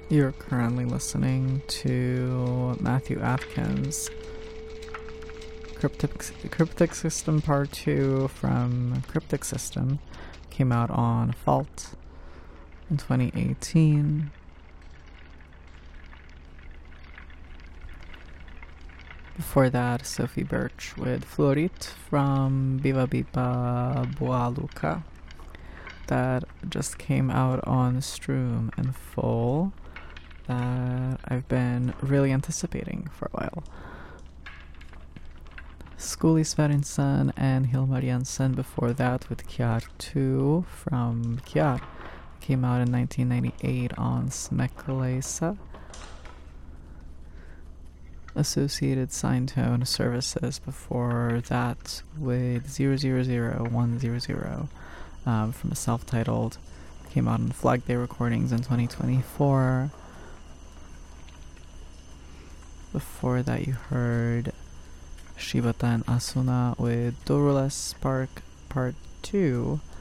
You're currently listening to Matthew Atkins' Cryptic System Part 2 from Cryptic System. Came out on Fault in 2018. Before that, Sophie Birch with Florit from Viva Bipa Boaluca. That just came out on Stroom in full, that I've been really anticipating for a while. Skuli Sverrisson and Hilmar Jensen before that with Kjar 2 from Kjar. Came out in 1998 on Smekleisa. Associated Sine Tone Services before that with 000100 from a self-titled. Came out on Flag Day Recordings in 2024. Before that you heard Shibata and Asuna with Doruless Spark Part 2